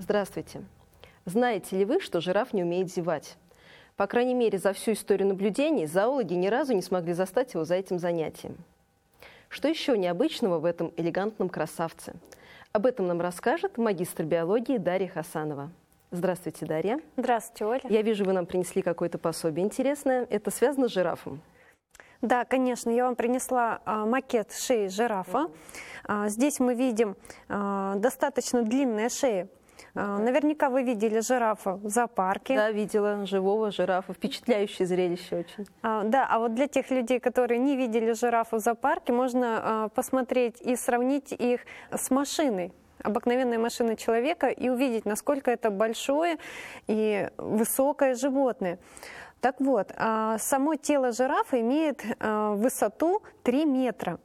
Здравствуйте. Знаете ли вы, что жираф не умеет зевать? По крайней мере, за всю историю наблюдений зоологи ни разу не смогли застать его за этим занятием. Что еще необычного в этом элегантном красавце? Об этом нам расскажет магистр биологии Дарья Хасанова. Здравствуйте, Дарья. Здравствуйте, Оля. Я вижу, вы нам принесли какое-то пособие интересное. Это связано с жирафом? Да, конечно, я вам принесла макет шеи жирафа. Здесь мы видим достаточно длинные шеи. Наверняка вы видели жирафа в зоопарке. Да, видела живого жирафа. Впечатляющее зрелище очень. Да, а вот для тех людей, которые не видели жирафа в зоопарке, можно посмотреть и сравнить их с машиной, обыкновенной машиной человека, и увидеть, насколько это большое и высокое животное. Так вот, само тело жирафа имеет высоту 3 метра.